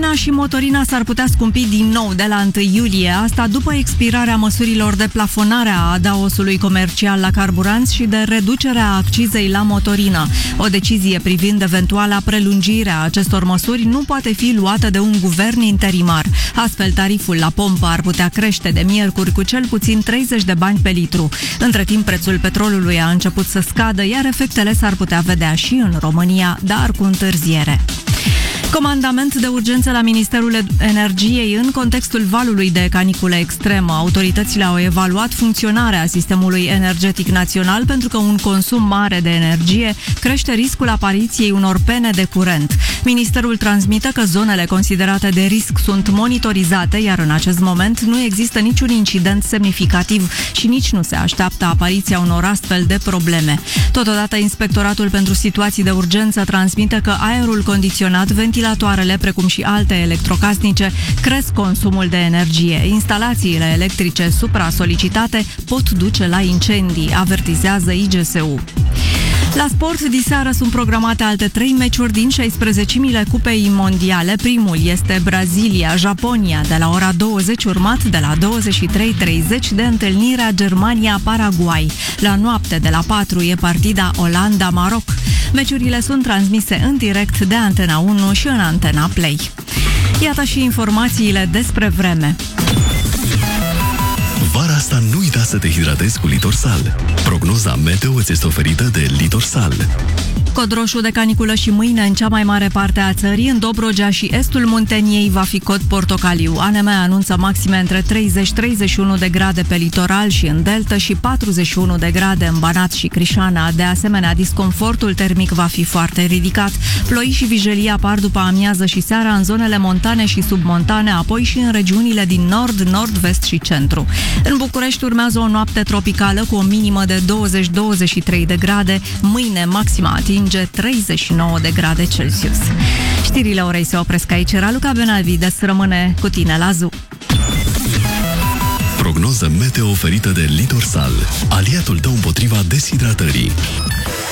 Benzina și motorina s-ar putea scumpi din nou de la 1 iulie, asta după expirarea măsurilor de plafonare a adaosului comercial la carburanți și de reducerea accizei la motorină. O decizie privind eventuala prelungire a acestor măsuri nu poate fi luată de un guvern interimar. Astfel, tariful la pompă ar putea crește de miercuri cu cel puțin 30 de bani pe litru. Între timp, prețul petrolului a început să scadă, iar efectele s-ar putea vedea și în România, dar cu întârziere. Comandament de urgență la Ministerul Energiei în contextul valului de caniculă extremă. Autoritățile au evaluat funcționarea sistemului energetic național pentru că un consum mare de energie crește riscul apariției unor pene de curent. Ministerul transmite că zonele considerate de risc sunt monitorizate, iar în acest moment nu există niciun incident semnificativ și nici nu se așteaptă apariția unor astfel de probleme. Totodată, Inspectoratul pentru Situații de Urgență transmite că aerul condiționat, ventilatoarele, precum și alte electrocasnice, cresc consumul de energie. Instalațiile electrice supra-solicitate pot duce la incendii, avertizează IGSU. La sport, diseară sunt programate alte 3 meciuri din 16.000 Cupei Mondiale. Primul este Brazilia-Japonia de la ora 20, urmat de la 23:30 de întâlnirea Germania-Paraguay. La noapte de la 4 e partida Olanda-Maroc. Meciurile sunt transmise în direct de Antena 1 și în Antena Play. Iată și informațiile despre vreme. Vara asta nu uita să te hidratezi cu Litorsal. Prognoza meteo îți este oferită de Litorsal. Cod roșu de caniculă și mâine în cea mai mare parte a țării. În Dobrogea și estul Munteniei va fi cod portocaliu. ANM anunță maxime între 30-31 de grade pe litoral și în delta și 41 de grade în Banat și Crișana. De asemenea, disconfortul termic va fi foarte ridicat. Ploi și vijelii apar după amiază și seara în zonele montane și submontane, apoi și în regiunile din nord, nord-vest și centru. În București urmează o noapte tropicală cu o minimă de 20-23 de grade. Mâine maxima atinge 39 de grade Celsius. Știrile orei se opresc aici. Raluca Benavides rămâne cu tine la ZU. Prognoză meteo oferită de Litorsal, aliatul tău împotriva deshidratării.